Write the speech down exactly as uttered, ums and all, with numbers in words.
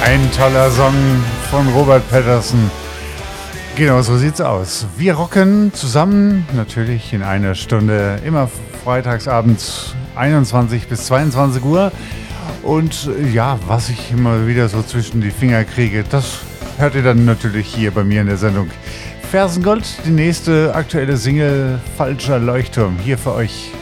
Ein toller Song von Robert Patterson. Genau, so sieht's aus. Wir rocken zusammen, natürlich in einer Stunde, immer freitagsabends einundzwanzig bis zweiundzwanzig Uhr. Und ja, was ich immer wieder so zwischen die Finger kriege, das hört ihr dann natürlich hier bei mir in der Sendung. Fersengold, die nächste aktuelle Single, Falscher Leuchtturm, hier für euch.